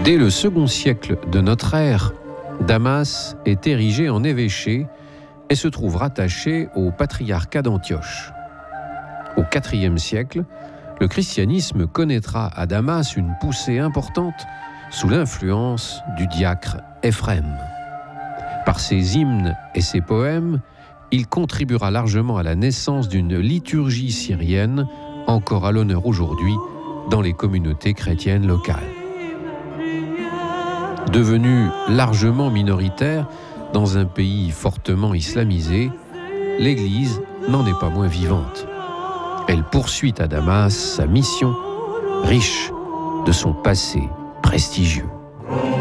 Dès le second siècle de notre ère, Damas est érigé en évêché et se trouve rattaché au patriarcat d'Antioche. Au IVe siècle, le christianisme connaîtra à Damas une poussée importante sous l'influence du diacre Éphrem. Par ses hymnes et ses poèmes, il contribuera largement à la naissance d'une liturgie syrienne encore à l'honneur aujourd'hui dans les communautés chrétiennes locales. Devenue largement minoritaire dans un pays fortement islamisé, l'Église n'en est pas moins vivante. Elle poursuit à Damas sa mission, riche de son passé prestigieux.